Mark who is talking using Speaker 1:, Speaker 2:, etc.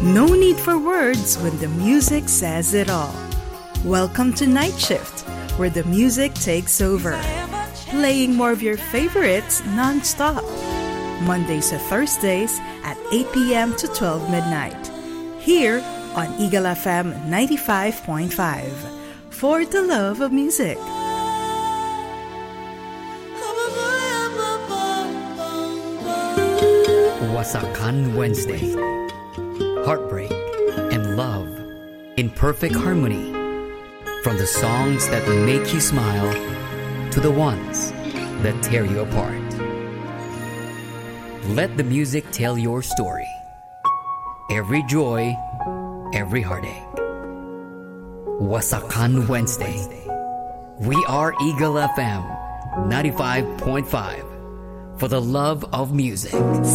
Speaker 1: No need for words when the music says it all. Welcome to Night Shift, where the music takes over. Playing more of your favorites non-stop. Mondays to Thursdays at 8 p.m. to 12 midnight. Here on Eagle FM 95.5. For the love of music.
Speaker 2: Wasakan Wednesday. Heartbreak and love in perfect harmony. From the songs that make you smile to the ones that tear you apart. Let the music tell your story. Every joy, every heartache. Wasakan Wednesday. We are Eagle FM 95.5 for the love of music.